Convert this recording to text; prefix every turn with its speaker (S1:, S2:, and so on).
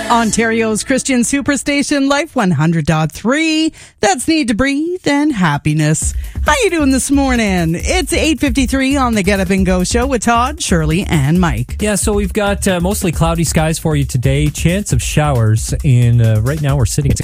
S1: Ontario's Christian Superstation, Life 100.3. That's Need to Breathe and Happiness. How you doing this morning? It's 8:53 on the Get Up and Go show with Todd, Shirley, and Mike.
S2: Yeah, so we've got mostly cloudy skies for you today. Chance of showers, and right now we're sitting at